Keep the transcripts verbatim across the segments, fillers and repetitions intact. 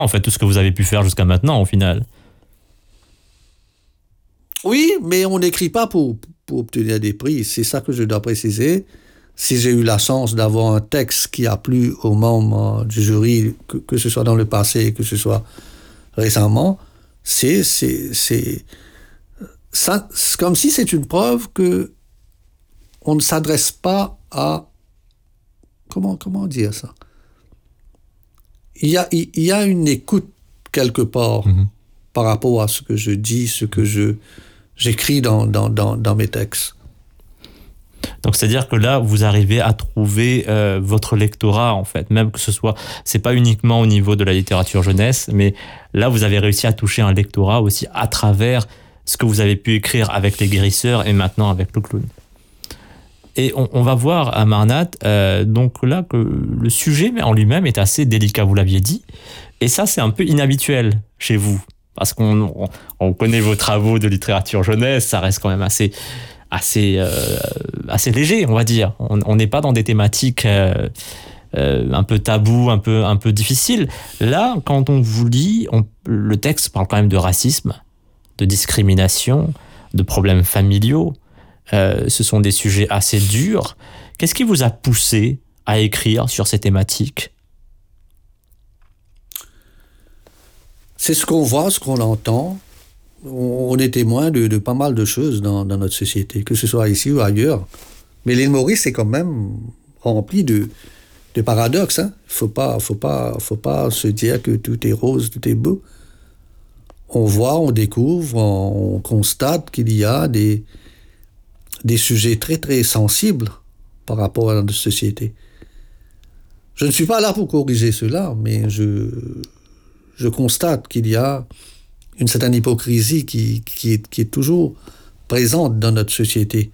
En fait, tout ce que vous avez pu faire jusqu'à maintenant, au final. Oui, mais on n'écrit pas pour, pour obtenir des prix. C'est ça que je dois préciser. Si j'ai eu la chance d'avoir un texte qui a plu aux membres du jury, que, que ce soit dans le passé, que ce soit récemment, c'est, c'est, c'est, ça, c'est comme si c'est une preuve que on ne s'adresse pas à... Comment, comment dire ça? Il y a, il y a une écoute quelque part mm-hmm. par rapport à ce que je dis, ce que je, j'écris dans, dans, dans, dans mes textes. Donc, c'est-à-dire que là, vous arrivez à trouver euh, votre lectorat, en fait, même que ce soit, c'est pas uniquement au niveau de la littérature jeunesse, mais là, vous avez réussi à toucher un lectorat aussi à travers ce que vous avez pu écrire avec Les Guérisseurs et maintenant avec Le Clown. Et on, on va voir à Marnath, euh, donc là, que le sujet en lui-même est assez délicat, vous l'aviez dit, et ça, c'est un peu inhabituel chez vous, parce qu'on on, on connaît vos travaux de littérature jeunesse, ça reste quand même assez... assez euh, assez léger, on va dire. On n'est pas dans des thématiques euh, euh, un peu tabous, un peu un peu difficiles. Là, quand on vous lit, on, le texte parle quand même de racisme, de discrimination, de problèmes familiaux. Euh, ce sont des sujets assez durs. Qu'est-ce qui vous a poussé à écrire sur ces thématiques ? C'est ce qu'on voit, ce qu'on entend. On est témoin de, de pas mal de choses dans, dans notre société, que ce soit ici ou ailleurs. Mais l'île Maurice est quand même remplie de, de paradoxes. Il hein. ne faut pas, faut pas, faut pas se dire que tout est rose, tout est beau. On voit, on découvre, on constate qu'il y a des, des sujets très, très sensibles par rapport à notre société. Je ne suis pas là pour corriger cela, mais je, je constate qu'il y a une certaine hypocrisie qui, qui, est, qui est toujours présente dans notre société.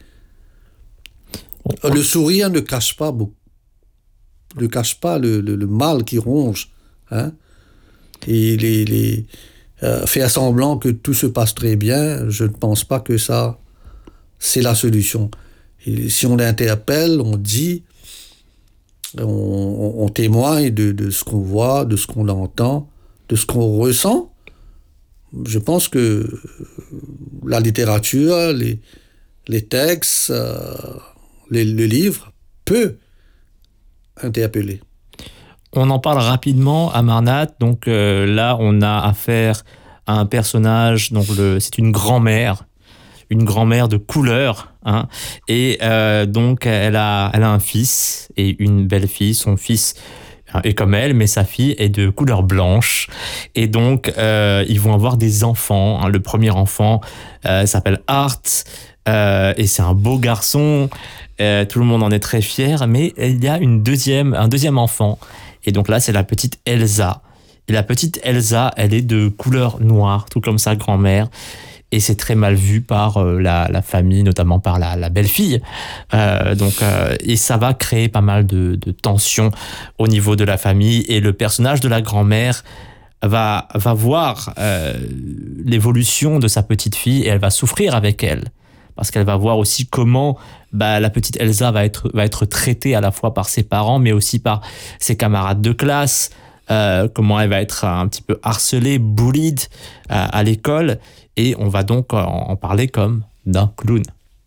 Le sourire ne cache pas, beaucoup, ne cache pas le, le, le mal qui ronge. Hein? Et les, les, euh, faire semblant que tout se passe très bien, je ne pense pas que ça, c'est la solution. Et si on interpelle, on dit, on, on, on témoigne de, de ce qu'on voit, de ce qu'on entend, de ce qu'on ressent. Je pense que la littérature, les, les textes, euh, les, le livre peut interpeller. On en parle rapidement à Marnath. Donc euh, là, on a affaire à un personnage, donc le, c'est une grand-mère, une grand-mère de couleur. Hein, et euh, donc, elle a, elle a un fils et une belle-fille. Son fils est comme elle, mais sa fille est de couleur blanche. Et donc, euh, ils vont avoir des enfants. Hein. Le premier enfant euh, s'appelle Art, euh, et c'est un beau garçon. Euh, tout le monde en est très fier. Mais il y a une deuxième, un deuxième enfant. Et donc là, c'est la petite Elsa. Et la petite Elsa, elle est de couleur noire, tout comme sa grand-mère. Et c'est très mal vu par euh, la, la famille, notamment par la, la belle-fille. Euh, donc, euh, et ça va créer pas mal de, de tensions au niveau de la famille. Et le personnage de la grand-mère va, va voir euh, l'évolution de sa petite fille et elle va souffrir avec elle. Parce qu'elle va voir aussi comment bah, la petite Elsa va être, va être traitée à la fois par ses parents, mais aussi par ses camarades de classe. Euh, comment elle va être un petit peu harcelée, bullied euh, à l'école. Et on va donc en parler comme d'un clown.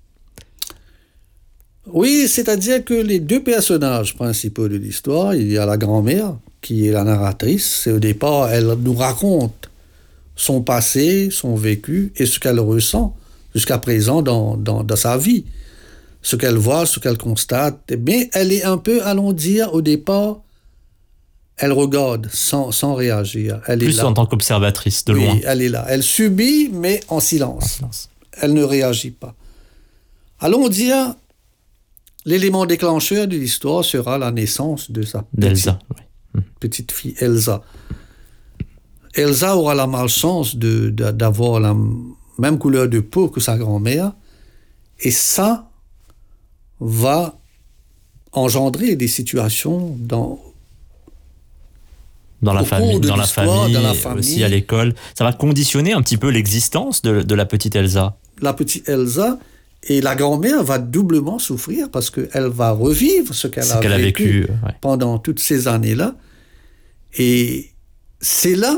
Oui, c'est-à-dire que les deux personnages principaux de l'histoire, il y a la grand-mère, qui est la narratrice, et au départ, elle nous raconte son passé, son vécu, et ce qu'elle ressent jusqu'à présent dans, dans, dans sa vie. Ce qu'elle voit, ce qu'elle constate. Mais elle est un peu, allons dire, au départ, elle regarde sans, sans réagir. Elle Plus est là. En tant qu'observatrice, de oui, loin. Elle est là. Elle subit, mais en silence. En silence. Elle ne réagit pas. Allons dire, l'élément déclencheur de l'histoire sera la naissance de sa petite, oui. petite fille, Elsa. Elsa aura la malchance de, de, d'avoir la même couleur de peau que sa grand-mère, et ça va engendrer des situations dans Dans la, famille, dans, la famille, dans la famille, aussi à l'école. Ça va conditionner un petit peu l'existence de, de la petite Elsa. La petite Elsa, et la grand-mère va doublement souffrir parce qu'elle va revivre ce qu'elle, ce a, qu'elle vécu a vécu ouais. pendant toutes ces années-là. Et c'est là